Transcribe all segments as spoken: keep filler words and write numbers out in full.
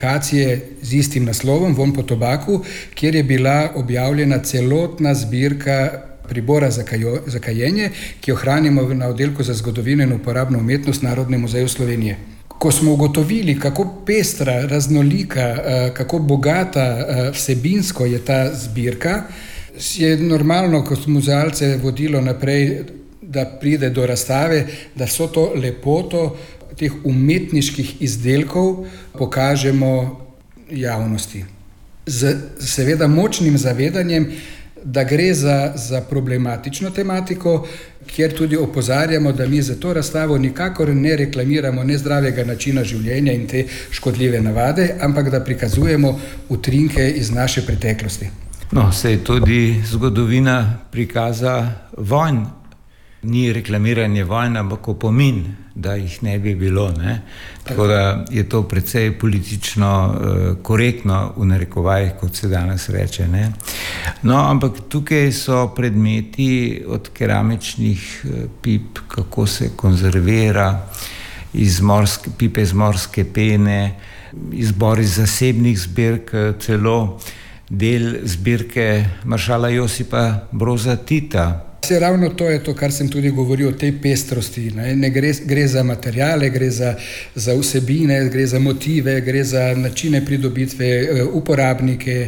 z istim naslovom, Vonj po tobaku, kjer je bila objavljena celotna zbirka pribora za, kajo, za kajenje, ki jo hranimo na oddelku za zgodovino in uporabno umetnost Narodnega muzeja Slovenije. Ko smo ugotovili, kako pestra, raznolika, kako bogata vsebinsko je ta zbirka, je normalno, kot muzealce vodilo naprej, da pride do razstave, da so to lepoto teh umetniških izdelkov pokažemo javnosti. Z seveda močnim zavedanjem, da gre za, za problematično tematiko, kjer tudi opozarjamo, da mi za to razstavo nikakor ne reklamiramo nezdravega načina življenja in te škodljive navade, ampak da prikazujemo utrinke iz naše preteklosti. No, saj tudi zgodovina prikaza vojn. Ni reklamiranje vojn, ampak opomin, da jih ne bi bilo. Ne? Tako da je to precej politično uh, korektno v narekovajih, kot se danes reče. Ne? No, ampak tukaj so predmeti od keramičnih uh, pip, kako se konzervira, iz morske, pipe iz morske pene, izbor iz zasebnih zbirk, celo del zbirke maršala Josipa Broza Tita. Se ravno to je to, kar sem tudi govoril o tej pestrosti. Ne, ne gre, gre za materijale, gre za, za vsebine, gre za motive, gre za načine pridobitve, uporabnike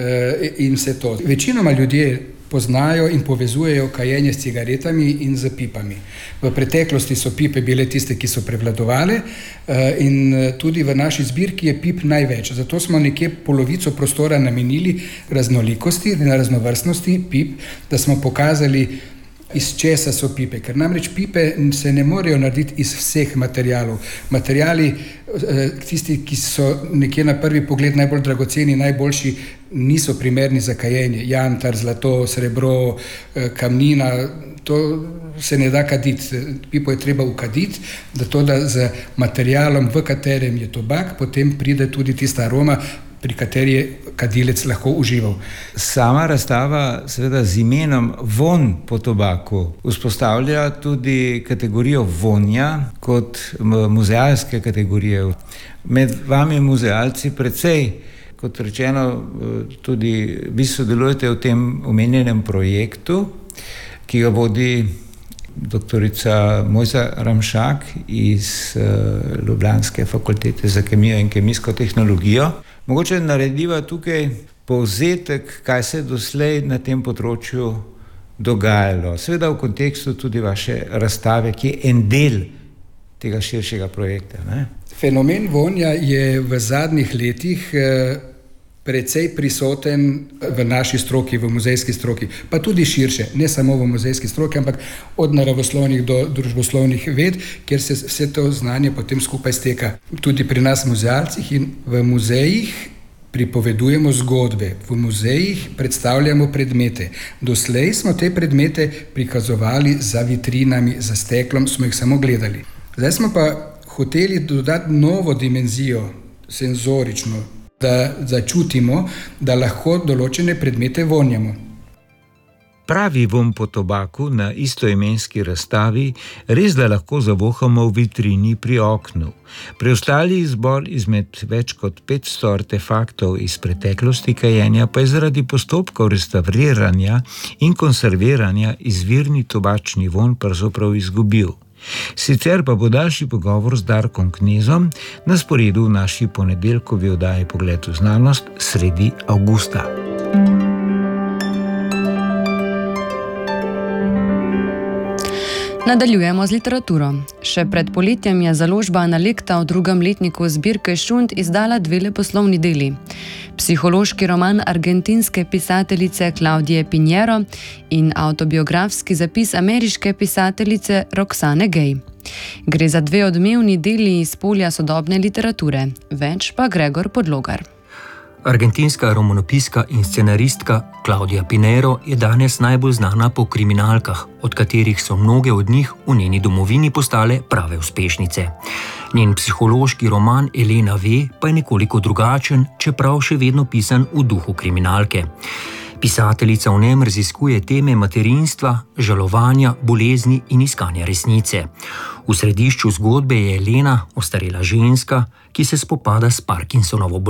in vse to. Večinoma ljudje poznajo in povezujejo kajenje s cigaretami in z pipami. V preteklosti so pipe bile tiste, ki so prevladovale in tudi v naši zbirki je pip največ. Zato smo nekje polovico prostora namenili raznolikosti in raznovrstnosti pip, da smo pokazali, iz česa so pipe. Ker namreč pipe se ne morejo narediti iz vseh materialov. Materiali, tisti, ki so nekje na prvi pogled najbolj dragoceni, najboljši, niso primerni za kajenje. Jantar, zlato, srebro, kamnina, to se ne da kaditi. Pipo je treba ukaditi, da to, da z materialom, v katerem je tobak, potem pride tudi tista aroma, pri kateri je kadilec lahko užival. Sama razstava seveda z imenom Vonj po tobaku vzpostavlja tudi kategorijo vonja kot muzealske kategorije. Med vami muzealci precej, kot rečeno, tudi vi sodelujete v tem omenjenem projektu, ki ga vodi doktorica Mojca Ramšak iz uh, Ljubljanske fakultete za kemijo in kemijsko tehnologijo. Mogoče narediva tukaj povzetek, kaj se doslej na tem področju dogajalo. Seveda v kontekstu tudi vaše razstave, ki je en del tega širšega projekta. Ne? Fenomen vonja je v zadnjih letih eh, precej prisoten v naši stroki, v muzejski stroki, pa tudi širše, ne samo v muzejski stroki, ampak od naravoslovnih do družboslovnih ved, kjer se vse to znanje potem skupaj steka. Tudi pri nas muzealcih in v muzejih pripovedujemo zgodbe, v muzejih predstavljamo predmete. Doslej smo te predmete prikazovali za vitrinami, za steklom, smo jih samo gledali. Zdaj smo pa hoteli dodati novo dimenzijo, senzorično, da začutimo, da lahko določene predmete vonjamo. Pravi vonj po tobaku na istoimenski razstavi res da lahko zavohamo v vitrini pri oknu. Preostali izbor izmed več kot petsto artefaktov iz preteklosti kajenja pa je zaradi postopkov restavriranja in konserviranja izvirni tobačni vonj pravzaprav izgubil. Sicer pa bo daljši pogovor z Darkom Knezom na sporedu v naši ponedeljkovi oddaji Pogled v znanost sredi avgusta. Nadaljujemo z literaturo. Še pred poletjem je založba Analekta v drugem letniku zbirke Šund izdala dve leposlovni deli. Psihološki roman argentinske pisateljice Claudije Pinheiro in avtobiografski zapis ameriške pisateljice Roxane Gay. Gre za dve odmevni deli iz polja sodobne literature, več pa Gregor Podlogar. Argentinska romanopiska in scenaristka Claudija Pinheiro je danes najbolj znana po kriminalkah, od katerih so mnoge od njih v njeni domovini postale prave uspešnice. Njen psihološki roman Elena ve pa je nekoliko drugačen, čeprav še vedno pisan v duhu kriminalke. Pisateljica v njem raziskuje teme materinstva, žalovanja, bolezni in iskanja resnice. V središču zgodbe je Elena, ostarela ženska, ki se spopada s Parkinsonovo boleznijo.